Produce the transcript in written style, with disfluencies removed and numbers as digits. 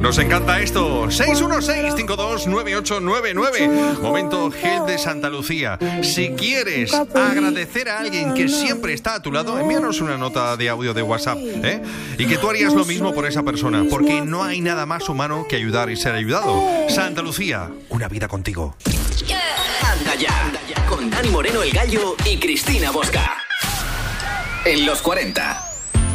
Nos encanta esto. 616-529899. Momento Gel de Santa Lucía. Si quieres agradecer a alguien que siempre está a tu lado, envíanos una nota de audio de WhatsApp, ¿eh? Y que tú harías lo mismo por esa persona, porque no hay nada más humano que ayudar y ser ayudado. Santa Lucía, una vida contigo. Anda ya, con Dani Moreno el Gallo y Cristina Bosca. En los 40.